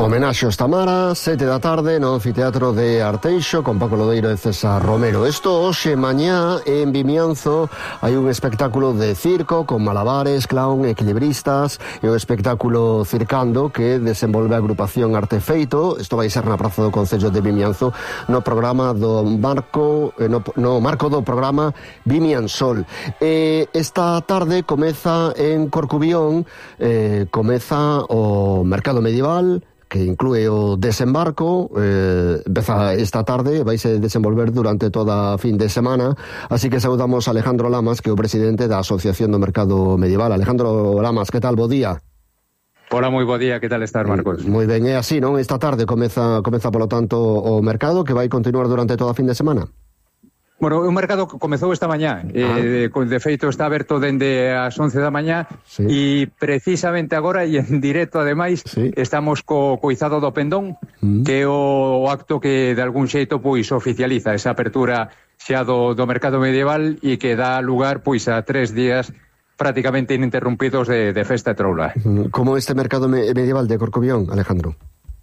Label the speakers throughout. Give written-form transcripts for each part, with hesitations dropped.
Speaker 1: Homenaxe aos Tamara, 7 da tarde no Anfiteatro de Arteixo con Paco Lodeiro e César Romero. Isto hoxe mañá en Vimianzo hai un espectáculo de circo con malabares, clown, equilibristas e o espectáculo Circando que desenvolve a agrupación Artefeito. Isto vai ser na Praza do Concello de Vimianzo no programa do marco no marco do programa Vimiansol. Esta tarde comeza en Corcubión, comeza o mercado medieval que inclúe o desembarco, empeza esta tarde, vaise desenvolver durante toda a fin de semana, así que saudamos a Alejandro Lamas, que é o presidente da Asociación do Mercado Medieval. Alejandro Lamas, que tal? Bo día.
Speaker 2: Hola, moi bo día, que tal estás, Marcos?
Speaker 1: Moi ben, é así, non? Esta tarde comeza polo tanto o mercado, que vai continuar durante toda a fin de semana.
Speaker 2: Bueno, o mercado comezou esta mañá, de feito está aberto dende as 11 da mañá, sí. E precisamente agora, e en directo ademais, sí. Estamos co izado do pendón, que é o acto que de algún xeito pois oficializa esa apertura xa do mercado medieval e que dá lugar pois a 3 días prácticamente ininterrumpidos de festa e troula.
Speaker 1: Como este mercado medieval de Corcubión, Alejandro?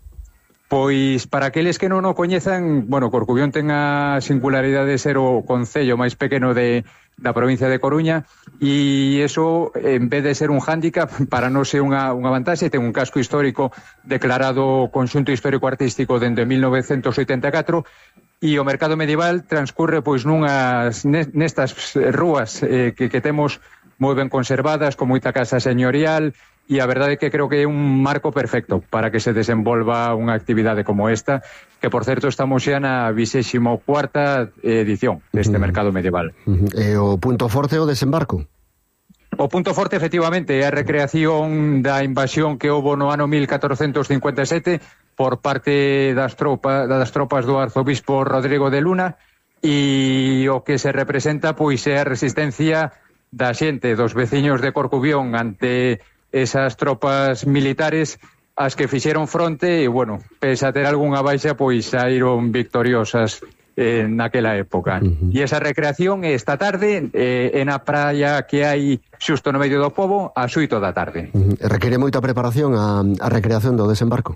Speaker 2: Pois, para aqueles que non o coñezan, bueno, Corcubión ten a singularidade de ser o concello máis pequeno da provincia de Coruña e iso, en vez de ser un hándicap, para non ser unha vantaxe, ten un casco histórico declarado Conxunto Histórico Artístico dende 1984 e o mercado medieval transcurre pois nestas rúas que temos moi ben conservadas, con moita casa señorial. E a verdade é que creo que é un marco perfecto para que se desenvolva unha actividade como esta, que, por certo, estamos xa na 24ª edición deste mercado medieval.
Speaker 1: E o punto forte é o desembarco?
Speaker 2: O punto forte, efectivamente, é a recreación da invasión que houbo no ano 1457 por parte das tropas do arzobispo Rodrigo de Luna, e o que se representa pois é a resistencia da xente, dos veciños de Corcubión ante esas tropas militares as que fixeron fronte e, bueno, pese a ter algunha baixa, pois saíron victoriosas naquela época. E esa recreación esta tarde na praia que hai xusto no medio do pobo ás 8 da tarde.
Speaker 1: Require moita preparación a recreación do desembarco?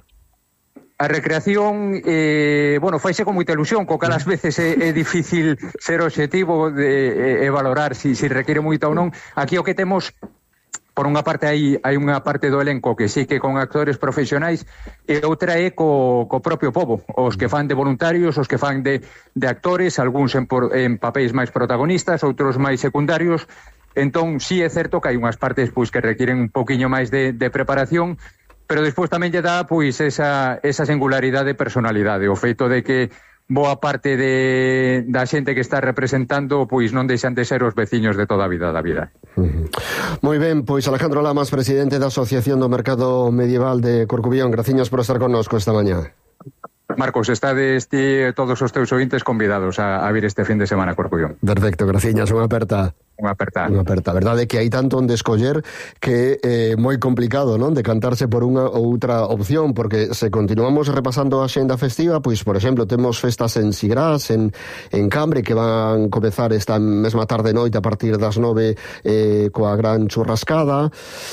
Speaker 2: A recreación, bueno, faise con moita ilusión, co cal ás veces é difícil ser obxectivo de valorar se require moita ou non. Aquí o que temos, por unha parte hai unha parte do elenco que sí que con actores profesionais e outra é co propio pobo, os que fan de voluntarios, os que fan de actores, algúns en papéis máis protagonistas, outros máis secundarios. Entón, sí é certo que hai unhas partes pois que requiren un poquinho máis de preparación, pero despois tamén lle dá pois esa singularidade de personalidade, o feito de que boa parte da xente que está representando pois non deixan de ser os veciños de toda a vida da vida.
Speaker 1: Moi ben, pois Alejandro Lamas, presidente da Asociación do Mercado Medieval de Corcubión, graciñas por estar connosco esta mañá.
Speaker 2: Marcos, estades todos os teus ointes convidados a vir este fin de semana a Corcubión.
Speaker 1: Perfecto, graciñas, unha aperta.
Speaker 2: Unha aperta.
Speaker 1: A verdade é que hai tanto onde escoller que é moi complicado, non, decantarse por unha ou outra opción, porque se continuamos repasando a xenda festiva, pois, por exemplo, temos festas en Sigrás, en Cambre, que van comezar esta mesma tarde e noite a partir das 9 coa gran churrascada.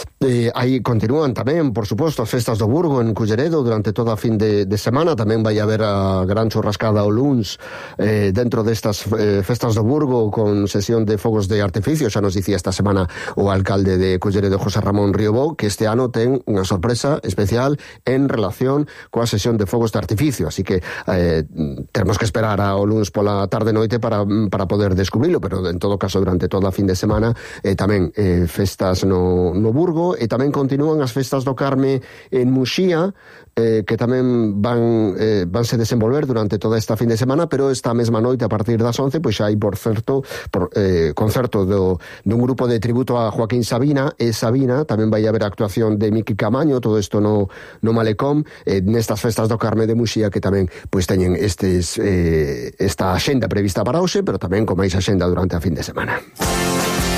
Speaker 1: Aí continúan tamén, por suposto, as festas do Burgo en Culleredo durante toda a fin de semana. Tamén vai haber a gran churrascada o luns dentro destas festas do Burgo con sesión de fogos de artificio. Xa nos dicía esta semana o alcalde de Culleredo, José Ramón Riobó, que este ano ten unha sorpresa especial en relación coa sesión de fogos de artificio, así que teremos que esperar ao luns pola tarde noite para poder descubrilo, pero en todo caso durante toda a fin de semana tamén festas no Burgo, e tamén continúan as festas do Carme en Muxía, que tamén vanse desenvolver durante toda esta fin de semana, pero esta mesma noite a partir das 11 pois xa hai por certo concerto dun grupo de tributo a Joaquín Sabina, e Sabina tamén vai haber actuación de Miki Camaño, todo isto no Malecón, nestas festas do Carme de Muxía, que tamén pois teñen esta axenda prevista para hoxe, pero tamén con máis axenda durante a fin de semana.